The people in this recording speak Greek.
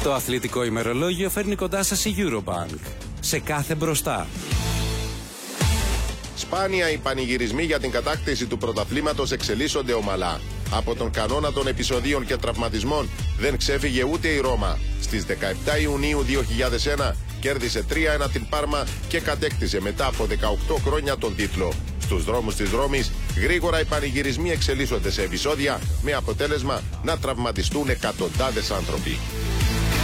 Το αθλητικό ημερολόγιο φέρνει κοντά σας η Eurobank. Σε κάθε μπροστά. Σπάνια οι πανηγυρισμοί για την κατάκτηση του πρωταθλήματος εξελίσσονται ομαλά. Από τον κανόνα των επεισοδίων και τραυματισμών δεν ξέφυγε ούτε η Ρώμα. Στις 17 Ιουνίου 2001 κέρδισε 3-1 την Πάρμα και κατέκτησε μετά από 18 χρόνια τον τίτλο. Στους δρόμους της Ρώμης γρήγορα οι πανηγυρισμοί εξελίσσονται σε επεισόδια με αποτέλεσμα να τραυματιστούν εκατοντάδες άνθρωποι.